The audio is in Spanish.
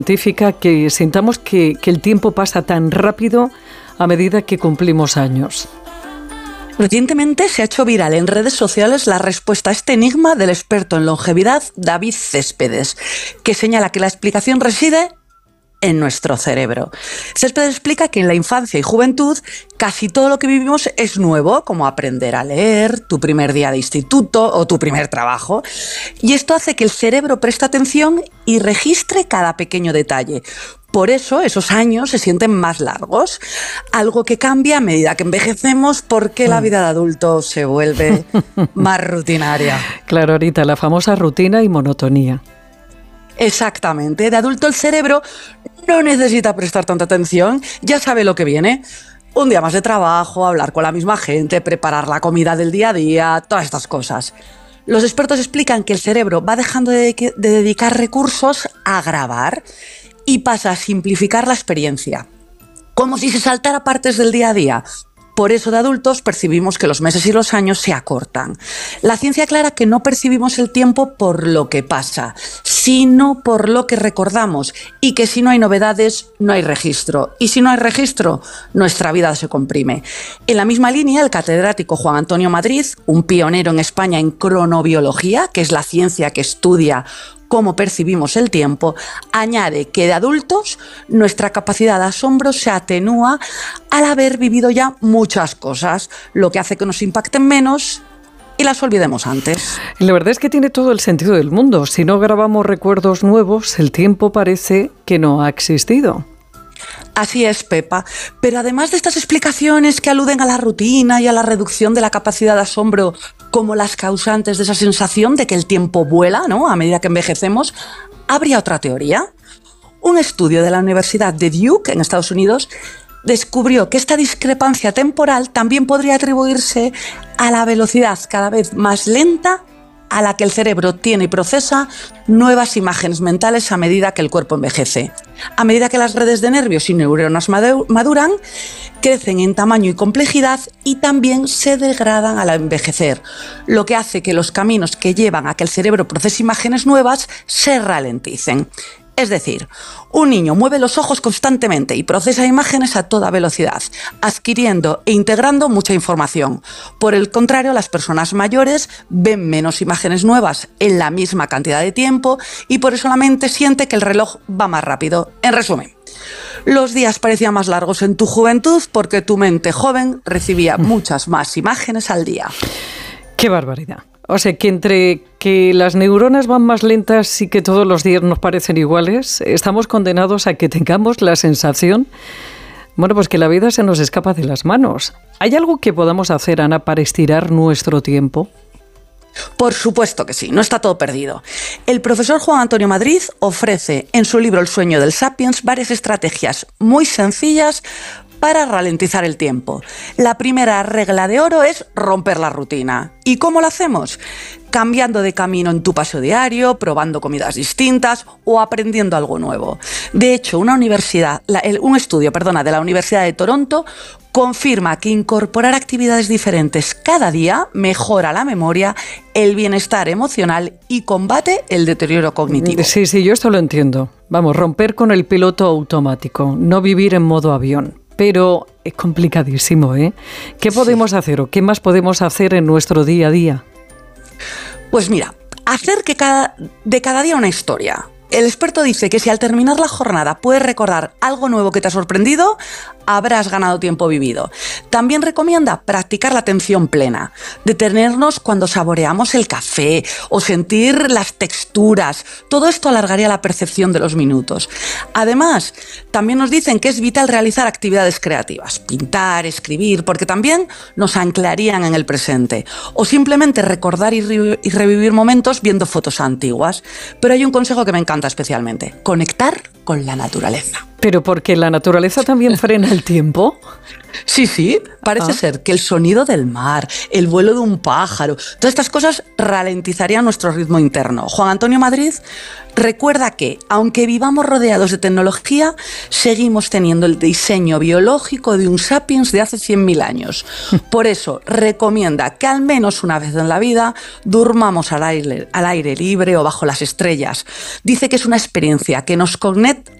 científica que sintamos que el tiempo pasa tan rápido a medida que cumplimos años? Recientemente se ha hecho viral en redes sociales la respuesta a este enigma del experto en longevidad David Céspedes, que señala que la explicación reside en nuestro cerebro. Céspedes explica que en la infancia y juventud casi todo lo que vivimos es nuevo, como aprender a leer, tu primer día de instituto o tu primer trabajo. Y esto hace que el cerebro preste atención y registre cada pequeño detalle. Por eso esos años se sienten más largos, algo que cambia a medida que envejecemos porque la vida de adulto se vuelve más rutinaria. Claro, ahorita la famosa rutina y monotonía. Exactamente, de adulto el cerebro no necesita prestar tanta atención, ya sabe lo que viene. Un día más de trabajo, hablar con la misma gente, preparar la comida del día a día, todas estas cosas. Los expertos explican que el cerebro va dejando de dedicar recursos a grabar y pasa a simplificar la experiencia, como si se saltara partes del día a día. Por eso de adultos percibimos que los meses y los años se acortan. La ciencia aclara que no percibimos el tiempo por lo que pasa, sino por lo que recordamos, y que si no hay novedades, no hay registro. Y si no hay registro, nuestra vida se comprime. En la misma línea, el catedrático Juan Antonio Madrid, un pionero en España en cronobiología, que es la ciencia que estudia cómo percibimos el tiempo, añade que de adultos nuestra capacidad de asombro se atenúa al haber vivido ya muchas cosas, lo que hace que nos impacten menos y las olvidemos antes. La verdad es que tiene todo el sentido del mundo. Si no grabamos recuerdos nuevos, el tiempo parece que no ha existido. Así es, Pepa. Pero además de estas explicaciones que aluden a la rutina y a la reducción de la capacidad de asombro como las causantes de esa sensación de que el tiempo vuela, ¿no?, a medida que envejecemos, ¿habría otra teoría? Un estudio de la Universidad de Duke, en Estados Unidos, descubrió que esta discrepancia temporal también podría atribuirse a la velocidad cada vez más lenta a la que el cerebro tiene y procesa nuevas imágenes mentales a medida que el cuerpo envejece. A medida que las redes de nervios y neuronas maduran, crecen en tamaño y complejidad y también se degradan al envejecer, lo que hace que los caminos que llevan a que el cerebro procese imágenes nuevas se ralenticen. Es decir, un niño mueve los ojos constantemente y procesa imágenes a toda velocidad, adquiriendo e integrando mucha información. Por el contrario, las personas mayores ven menos imágenes nuevas en la misma cantidad de tiempo y por eso la mente siente que el reloj va más rápido. En resumen, los días parecían más largos en tu juventud porque tu mente joven recibía muchas más imágenes al día. ¡Qué barbaridad! O sea, que entre que las neuronas van más lentas y que todos los días nos parecen iguales, estamos condenados a que tengamos la sensación, bueno, pues que la vida se nos escapa de las manos. ¿Hay algo que podamos hacer, Ana, para estirar nuestro tiempo? Por supuesto que sí, no está todo perdido. El profesor Juan Antonio Madrid ofrece en su libro El sueño del Sapiens varias estrategias muy sencillas para ralentizar el tiempo. La primera regla de oro es romper la rutina. ¿Y cómo lo hacemos? Cambiando de camino en tu paseo diario, probando comidas distintas o aprendiendo algo nuevo. De hecho, un estudio de la Universidad de Toronto confirma que incorporar actividades diferentes cada día mejora la memoria, el bienestar emocional y combate el deterioro cognitivo. Sí, yo esto lo entiendo. Vamos, romper con el piloto automático, no vivir en modo avión. Pero es complicadísimo, ¿eh? ¿Qué podemos hacer o qué más podemos hacer en nuestro día a día? Pues mira, hacer de cada día una historia. El experto dice que si al terminar la jornada puedes recordar algo nuevo que te ha sorprendido, habrás ganado tiempo vivido. También recomienda practicar la atención plena, detenernos cuando saboreamos el café o sentir las texturas. Todo esto alargaría la percepción de los minutos. Además, también nos dicen que es vital realizar actividades creativas, pintar, escribir, porque también nos anclarían en el presente. O simplemente recordar y revivir momentos viendo fotos antiguas. Pero hay un consejo que me encanta especialmente: conectar con la naturaleza. ¿Pero porque la naturaleza también frena el tiempo? Sí, parece ser que el sonido del mar, el vuelo de un pájaro, todas estas cosas ralentizarían nuestro ritmo interno. Juan Antonio Madrid recuerda que, aunque vivamos rodeados de tecnología, seguimos teniendo el diseño biológico de un sapiens de hace 100.000 años. Por eso, recomienda que al menos una vez en la vida durmamos al aire libre o bajo las estrellas. Dice que es una experiencia que nos conecta